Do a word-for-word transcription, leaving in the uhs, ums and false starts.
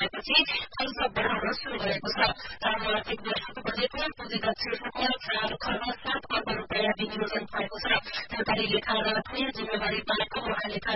गरेपछि खर्च बढाउन शुरू गरेको छ। चालु आर्थिक वर्षको बजेटमा पुँजीगत शीर्षकमा चार खर्ब सात अर्ब रूपियाँ विनियोजन भएको छ। सरकारी लेखा अदालतले जिम्मेवारी पाएको महालेखा